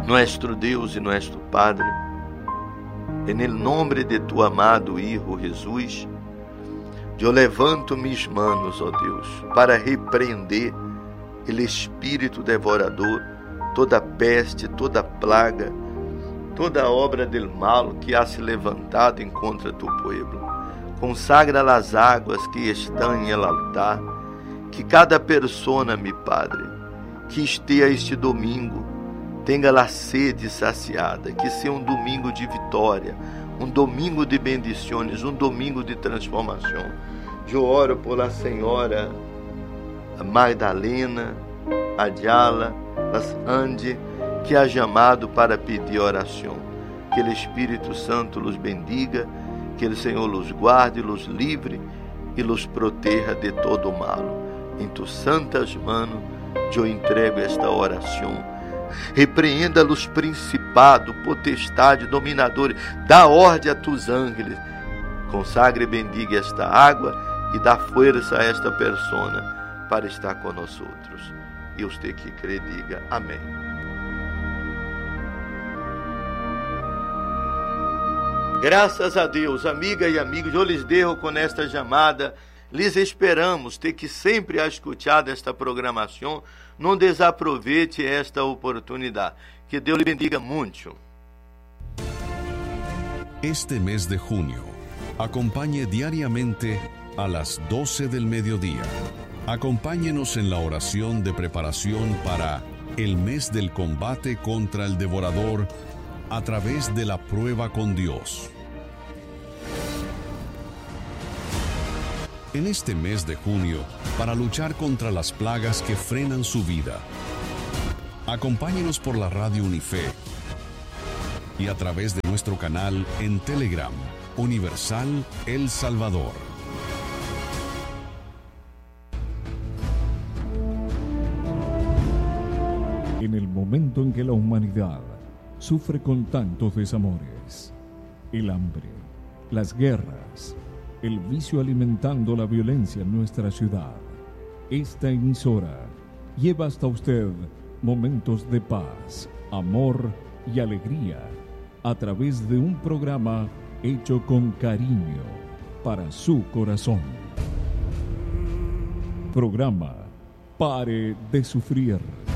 nuestro Deus e nuestro Padre, en el nombre de tu amado Hijo Jesús, eu levanto mis manos, ó Deus, para repreender el espírito devorador, toda peste, toda plaga, toda obra del mal que ha se levantado em contra tu pueblo. Consagra las águas que estão em el altar, que cada persona, mi Padre, que esteja este domingo, tenha a sede saciada, que seja um domingo de vitória, um domingo de bendições, um domingo de transformação. Eu oro por a Senhora Magdalena, Adiala, Andy, que ha chamado para pedir oração. Que o Espírito Santo los bendiga, que o Senhor los guarde, los livre e los proteja de todo o mal. Em tus santas manos eu entrego esta oração. Repreenda los principados, potestade, dominadores, dá ordem a tus ángeles. Consagre e bendiga esta água e dá força a esta persona para estar conosco. E você que crê, diga amém. Graças a Deus, amiga e amigos, eu lhes dejo com esta chamada. Lhes esperamos ter que sempre escutar esta programação. Não desaproveite esta oportunidade. Que Deus lhe bendiga muito. Este mes de junio, acompañe diariamente a las 12 del mediodía. Acompáñenos en la oración de preparación para el mes del combate contra el devorador a través de la prueba con Dios. En este mes de junio, para luchar contra las plagas que frenan su vida, acompáñenos por la radio Unife y a través de nuestro canal en Telegram, Universal El Salvador. En el momento en que la humanidad sufre con tantos desamores, el hambre, las guerras, el vicio alimentando la violencia en nuestra ciudad, esta emisora lleva hasta usted momentos de paz, amor y alegría a través de un programa hecho con cariño para su corazón. Programa Pare de Sufrir.